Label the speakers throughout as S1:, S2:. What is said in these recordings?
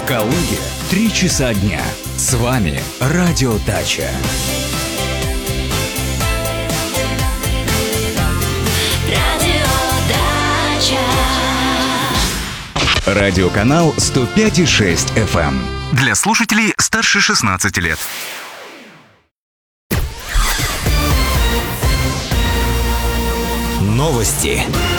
S1: В Калуге 3 часа дня. С вами Радио Дача. Радиоканал 105,6 FM. Для слушателей старше 16 лет. Новости.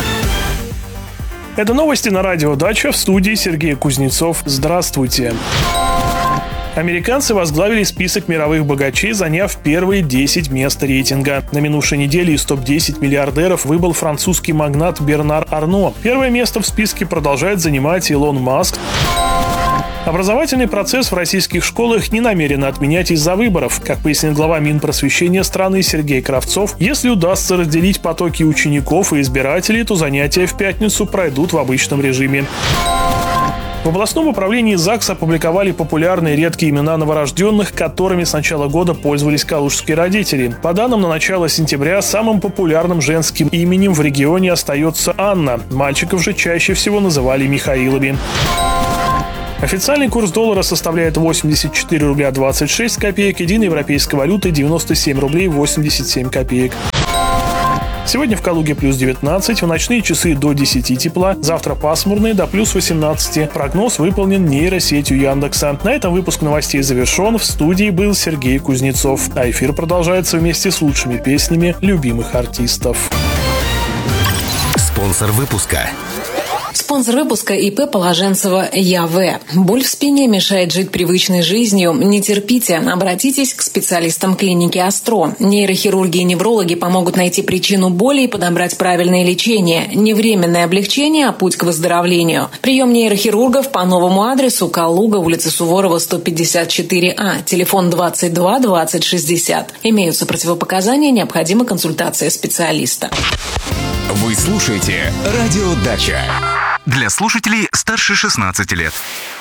S2: Это новости на Радио Дача, в студии Сергей Кузнецов. Здравствуйте. Американцы возглавили список мировых богачей, заняв первые 10 мест рейтинга. На минувшей неделе из топ-10 миллиардеров выбыл французский магнат Бернар Арно. Первое место в списке продолжает занимать Илон Маск. Образовательный процесс в российских школах не намерены отменять из-за выборов. Как пояснил глава Минпросвещения страны Сергей Кравцов, если удастся разделить потоки учеников и избирателей, то занятия в пятницу пройдут в обычном режиме. В областном управлении ЗАГС опубликовали популярные редкие имена новорожденных, которыми с начала года пользовались калужские родители. По данным на начало сентября, самым популярным женским именем в регионе остается Анна. Мальчиков же чаще всего называли Михаилами. Официальный курс доллара составляет 84 рубля 26 копеек, единой европейской валюты 97 рублей 87 копеек. Сегодня в Калуге плюс 19, в ночные часы до 10 тепла, завтра пасмурные до плюс 18. Прогноз выполнен нейросетью Яндекса. На этом выпуск новостей завершен. В студии был Сергей Кузнецов. А эфир продолжается вместе с лучшими песнями любимых артистов.
S1: Спонсор выпуска.
S3: Спонсор выпуска ИП Положенцева ЯВ. Боль в спине мешает жить привычной жизнью? Не терпите, обратитесь к специалистам клиники Астро. Нейрохирурги и неврологи помогут найти причину боли и подобрать правильное лечение. Не временное облегчение, а путь к выздоровлению. Прием нейрохирургов по новому адресу: Калуга, улица Суворова, 154А, телефон 22 20 60. Имеются противопоказания, необходима консультация специалиста.
S1: Вы слушаете Радио Дача. Для слушателей старше 16 лет.